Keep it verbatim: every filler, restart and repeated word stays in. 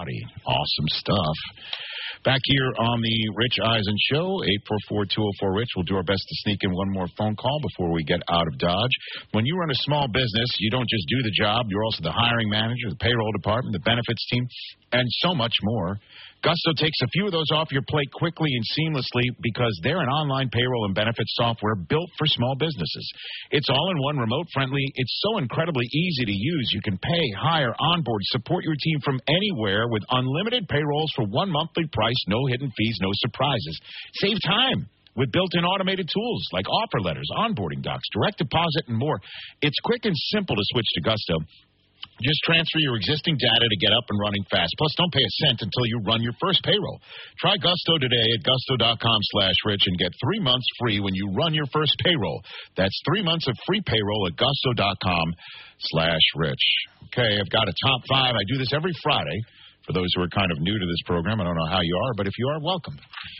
everybody. Awesome stuff. Back here on the Rich Eisen Show, eight four four, two oh four, RICH. We'll do our best to sneak in one more phone call before we get out of Dodge. When you run a small business, you don't just do the job. You're also the hiring manager, the payroll department, the benefits team, and so much more. Gusto takes a few of those off your plate quickly and seamlessly because they're an online payroll and benefits software built for small businesses. It's all-in-one, remote-friendly. It's so incredibly easy to use. You can pay, hire, onboard, support your team from anywhere with unlimited payrolls for one monthly price, no hidden fees, no surprises. Save time with built-in automated tools like offer letters, onboarding docs, direct deposit, and more. It's quick and simple to switch to Gusto. Just transfer your existing data to get up and running fast. Plus, don't pay a cent until you run your first payroll. Try Gusto today at gusto.com slash rich and get three months free when you run your first payroll. That's three months of free payroll at gusto.com slash rich. Okay, I've got a top five. I do this every Friday. For those who are kind of new to this program, I don't know how you are, but if you are, welcome.